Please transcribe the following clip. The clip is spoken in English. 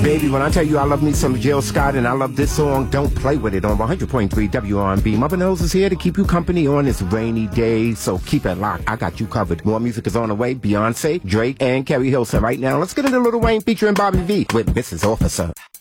Baby, when I tell you I love me some Jill Scott and I love this song, Don't Play With It on 100.3 WRB. Mother Knows is here to keep you company on this rainy day, so keep it locked. I got you covered. More music is on the way. Beyonce, Drake, and Kerry Hilson. Right now, let's get into Lil Wayne featuring Bobby V with Mrs. Officer.